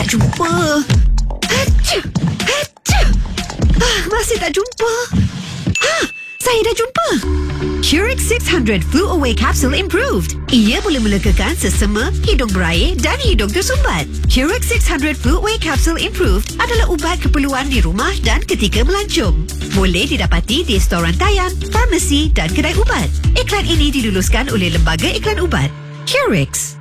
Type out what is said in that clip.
jumpa. Hacha, hacha. Masih tak jumpa. Saya dah jumpa. Curix 600 Flu Away Capsule Improved. Ia boleh melegakan sesama, hidung berair dan hidung tersumbat. Curix 600 Flu Away Capsule Improved adalah ubat keperluan di rumah dan ketika melancong. Boleh didapati di restoran rantaian, farmasi dan kedai ubat. Iklan ini diluluskan oleh Lembaga Iklan Ubat. Curix.